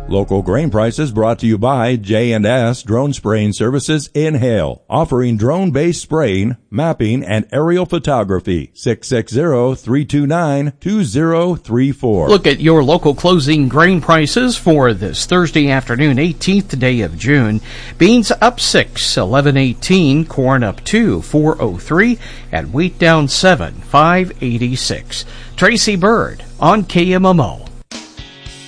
Local grain prices brought to you by J&S Drone Spraying Services in Hale, offering drone-based spraying, mapping, and aerial photography. 660-329-2034. Look at your local closing grain prices for this Thursday afternoon, 18th day of June. Beans up 6, 11.18. Corn up 2, 4.03. And wheat down 7, 5.86. Tracy Bird on KMMO.